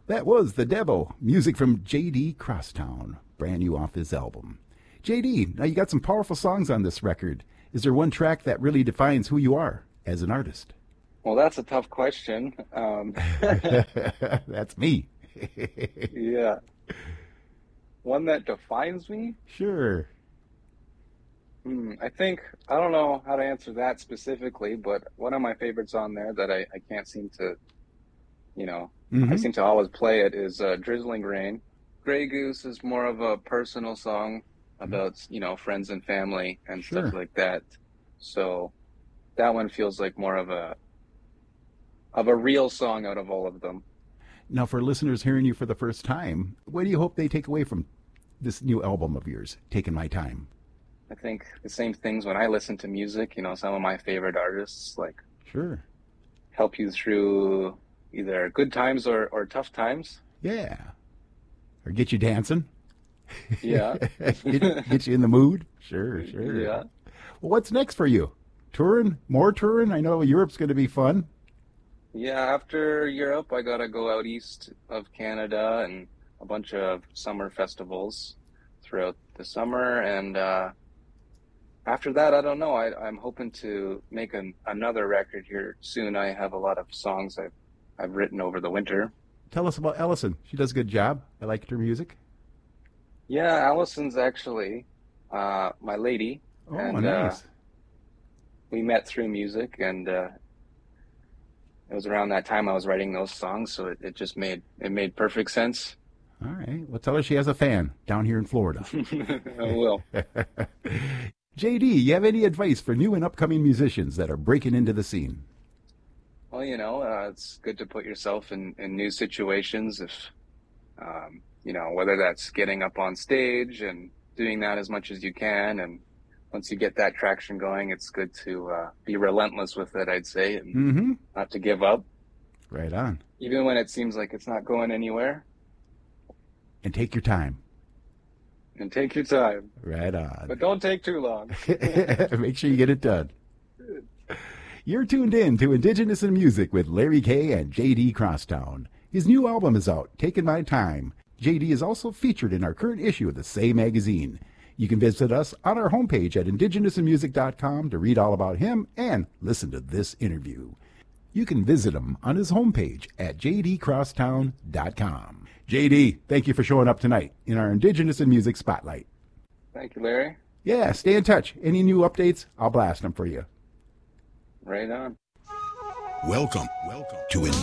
That was The Devil, music from J.D. Crosstown, brand new off his album. J.D., now you got some powerful songs on this record. Is there one track that really defines who you are as an artist? Well, that's a tough question. That's me. Yeah. One that defines me? Sure. I think, I don't know how to answer that specifically, but one of my favorites on there that I can't seem to, I Mm-hmm. seem to always play it is Drizzling Rain. Grey Goose is more of a personal song about, friends and family and stuff Sure. like that. So that one feels like more of a real song out of all of them. Now, for listeners hearing you for the first time, what do you hope they take away from this new album of yours, Taking My Time? I think the same things when I listen to music, some of my favorite artists like Sure. help you through either good times or tough times. Yeah. Or get you dancing? Yeah. get you in the mood? Sure, sure. Yeah. Well, what's next for you? Touring? More touring? I know Europe's going to be fun. Yeah, after Europe, I gotta go out east of Canada and a bunch of summer festivals throughout the summer. And after that, I don't know. I'm hoping to make another record here soon. I have a lot of songs I've written over the winter. Tell us about Ellison. She does a good job. I liked her music. Yeah, Allison's actually my lady, Oh, and nice. we met through music, and it was around that time I was writing those songs, so it just made perfect sense. All right. Well, tell her she has a fan down here in Florida. I will. JD, you have any advice for new and upcoming musicians that are breaking into the scene? Well, it's good to put yourself in new situations if, whether that's getting up on stage and doing that as much as you can. And once you get that traction going, it's good to be relentless with it, I'd say, and Mm-hmm. not to give up, Right on. even when it seems like it's not going anywhere. And take your time. And take your time, Right on. but don't take too long. Make sure you get it done. You're tuned in to Indigenous in Music with Larry Kay and J.D. Crosstown. His new album is out, Taking My Time. J.D. is also featured in our current issue of the Say magazine. You can visit us on our homepage at indigenousinmusic.com to read all about him and listen to this interview. You can visit him on his homepage at jdcrosstown.com. JD, thank you for showing up tonight in our Indigenous in Music Spotlight. Thank you, Larry. Yeah, stay in touch. Any new updates, I'll blast them for you. Right on. Welcome to